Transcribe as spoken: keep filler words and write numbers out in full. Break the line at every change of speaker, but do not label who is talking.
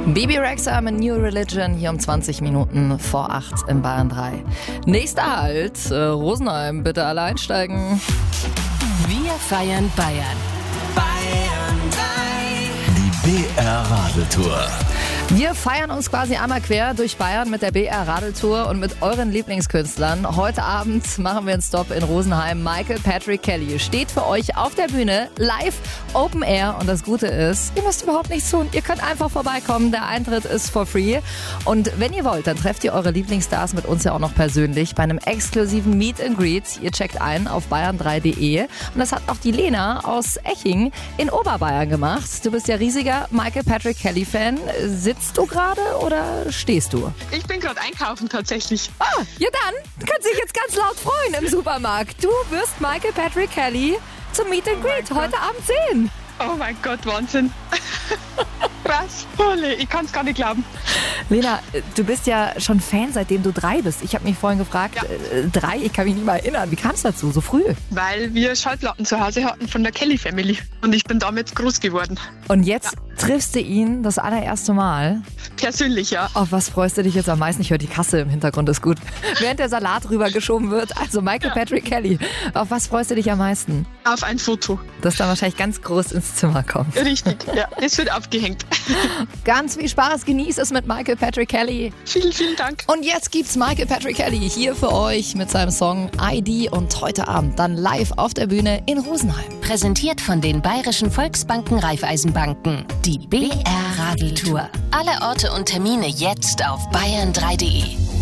Bebe Rexha mit New Religion hier um zwanzig Minuten vor acht in Bayern drei. Nächster Halt, äh, Rosenheim, bitte alle einsteigen.
Wir feiern Bayern.
Bayern drei.
Die B R-Radeltour.
Wir feiern uns quasi einmal quer durch Bayern mit der B R-Radeltour und mit euren Lieblingskünstlern. Heute Abend machen wir einen Stop in Rosenheim. Michael Patrick Kelly steht für euch auf der Bühne, live, Open Air. Und das Gute ist, ihr müsst überhaupt nichts tun. Ihr könnt einfach vorbeikommen. Der Eintritt ist for free. Und wenn ihr wollt, dann trefft ihr eure Lieblingsstars mit uns ja auch noch persönlich bei einem exklusiven Meet and Greet. Ihr checkt ein auf bayern drei punkt de. Und das hat auch die Lena aus Eching in Oberbayern gemacht. Du bist ja riesiger Michael Patrick Kelly-Fan. Sitzt du gerade oder stehst du?
Ich bin gerade einkaufen tatsächlich.
Ah, ja dann kannst du dich jetzt ganz laut freuen im Supermarkt. Du wirst Michael Patrick Kelly zum Meet and Greet
Oh
heute Abend sehen.
Oh mein Gott, Wahnsinn. Krass, Holle, ich kann es gar nicht glauben.
Lena, du bist ja schon Fan, seitdem du drei bist. Ich habe mich vorhin gefragt,
Ja.
äh, drei, ich kann mich nicht mal erinnern. Wie kam es dazu, so früh?
Weil wir Schallplatten zu Hause hatten von der Kelly Family. Und ich bin damit groß geworden.
Und jetzt triffst du ihn das allererste Mal.
Persönlich, ja.
Auf was freust du dich jetzt am meisten? Ich höre die Kasse im Hintergrund, ist gut. Während der Salat rübergeschoben wird. Also Michael
Ja.
Patrick Kelly. Auf was freust du dich am meisten?
Auf ein Foto.
Das dann wahrscheinlich ganz groß ins Zimmer kommt.
Richtig, ja. Das wird aufgehängt.
Ganz viel Spaß, genieß es mit Michael Patrick Kelly.
Vielen, vielen Dank.
Und jetzt gibt's Michael Patrick Kelly hier für euch mit seinem Song I D und heute Abend dann live auf der Bühne in Rosenheim.
Präsentiert von den Bayerischen Volksbanken Raiffeisenbanken. Die B R-Radeltour. Alle Orte und Termine jetzt auf bayern drei punkt de.